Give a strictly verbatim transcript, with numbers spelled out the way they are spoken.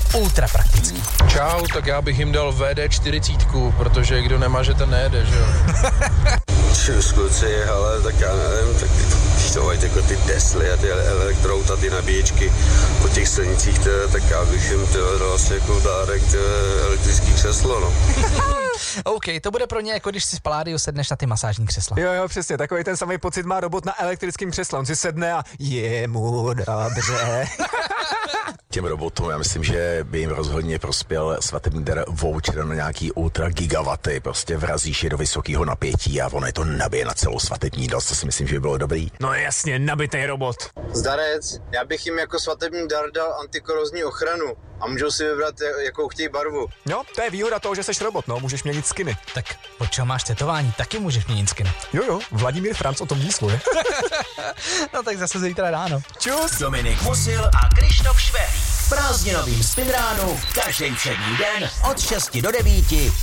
ultra praktický. Čau, tak já bych jim dal V D čtyřicet, protože kdo nemá, že ten nejede, že jo? Čus, kluci, ale tak já nevím, tak to mají jako ty Tesly a ty elektrouta, ty nabíječky po těch silnicích, tě, tak já bych jim tě, dal asi jako dárek tě, elektrický křeslo, no. OK, to bude pro ně jako když si z Paládiu sedneš na ty masážní křesla. Jo, jo, přesně, takový ten samý pocit má robot na elektrickém křesle. On si sedne a je mu dobře. Těm robotům, já myslím, že by jim rozhodně prospěl svatební dar voucher na nějaký ultra gigawaty, prostě vrazíš je do vysokého napětí a ono je to nabije na celou svatební noc, to si myslím, že by bylo dobrý. No jasně, nabitej robot. Zdarec, já bych jim jako svatební dar dal antikorozní ochranu a můžou si vybrat, jakou chtějí barvu. Jo, to je výhoda toho, že seš robot, no, můžeš měnit skiny. Tak pod čeho máš tetování, taky můžeš měnit skin. Jo, jo, Vladimír Franc o tom ví svoje. No tak zase zítra ráno. Čus! Dominik Musil a Kryštof Švéhlík v prázdninovým Spin ránu každý všední den od šesti do devíti